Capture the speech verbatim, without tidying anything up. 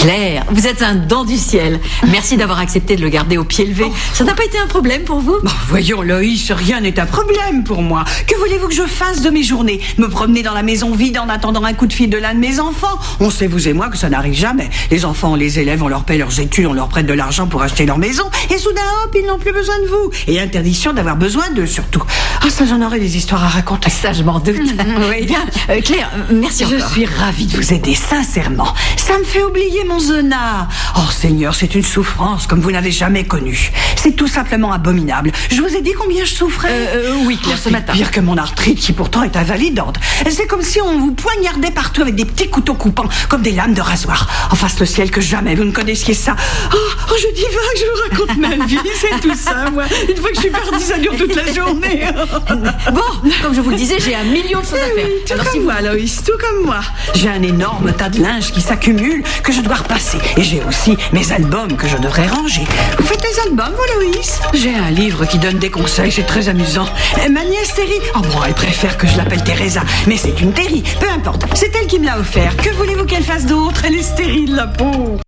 Claire, vous êtes un don du ciel. Merci d'avoir accepté de le garder au pied levé. Oh. Ça n'a pas été un problème pour vous? Bon, voyons Loïs, rien n'est un problème pour moi. Que voulez-vous que je fasse de mes journées? Me promener dans la maison vide en attendant un coup de fil de l'un de mes enfants? On sait, vous et moi, que ça n'arrive jamais. Les enfants, on les élève, on leur paie leurs études, on leur prête de l'argent pour acheter leur maison, et soudain, hop, ils n'ont plus besoin de vous. Et interdiction d'avoir besoin d'eux, surtout. Ah, ça, j'en aurais des histoires à raconter. Ça, je m'en doute. Oui. Bien, euh, Claire, merci encore. Je suis ravie de vous aider, sincèrement. Ça me fait oublier mon zona. Oh Seigneur, c'est une souffrance comme vous n'avez jamais connue. C'est tout simplement abominable. Je vous ai dit combien je souffrais. Euh, euh, oui, Claire, oh, ce matin. Pire que mon arthrite qui pourtant est invalidante. C'est comme si on vous poignardait partout avec des petits couteaux coupants, comme des lames de rasoir. En face le ciel que jamais vous ne connaissiez ça. Oh, oh je dis que je vous raconte ma vie, c'est tout ça, moi. Une fois que je suis perdue, ça dure toute la journée. Bon, comme je vous le disais, j'ai un million de choses à faire. Oui, tout Alors, comme si vous... moi, Loïs, tout comme moi. J'ai un énorme tas de linge qui s'accumule, que je dois repasser. Et j'ai aussi mes albums que je devrais ranger. Vous faites des albums, vous, Loïs? J'ai un livre qui donne des conseils, c'est très amusant. Et ma nièce Terry, oh bon, elle préfère que je l'appelle Teresa, mais c'est une Terry, peu importe. C'est elle qui me l'a offert. Que voulez-vous qu'elle fasse d'autre? Elle est stérile, la peau.